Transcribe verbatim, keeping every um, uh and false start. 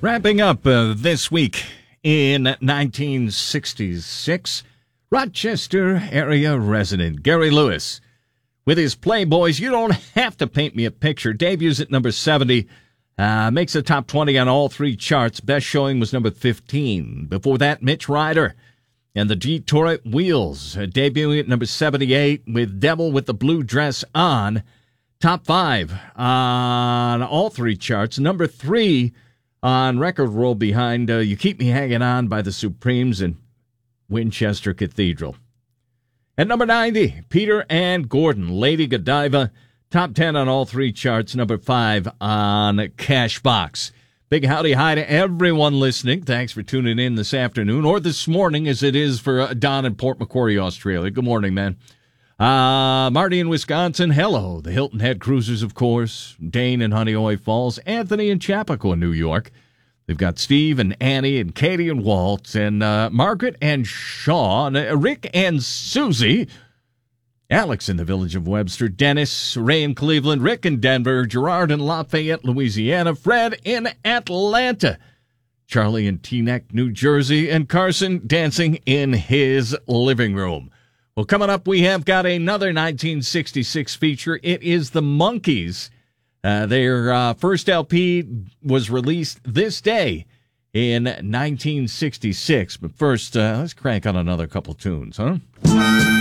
Wrapping up uh, this week in nineteen sixty-six, Rochester area resident Gary Lewis with his Playboys, You Don't Have to Paint Me a Picture, debuts at number seventy, uh, makes the top twenty on all three charts. Best showing was number fifteen. Before that, Mitch Ryder and the Detroit Wheels, uh, debuting at number seventy-eight with Devil with the Blue Dress On. Top five on all three charts. Number three on record roll behind uh, You Keep Me Hanging On by the Supremes and Winchester Cathedral. At number ninety, Peter and Gordon, Lady Godiva. Top ten on all three charts. Number five on Cashbox. Big howdy hi to everyone listening. Thanks for tuning in this afternoon, or this morning as it is for uh, Don in Port Macquarie, Australia. Good morning, man. Uh, Marty in Wisconsin, hello. The Hilton Head Cruisers, of course. Dane in Honeoye Falls. Anthony in Chappaqua, New York. They've got Steve and Annie and Katie and Walt and uh, Margaret and Sean, uh, Rick and Susie. Alex in the village of Webster. Dennis, Ray in Cleveland. Rick in Denver. Gerard in Lafayette, Louisiana. Fred in Atlanta. Charlie in Teaneck, New Jersey. And Carson dancing in his living room. Well, coming up, we have got another nineteen sixty-six feature. It is the Monkees. Uh, their uh, first L P was released this day in nineteen sixty-six. But first, uh, let's crank on another couple tunes, huh?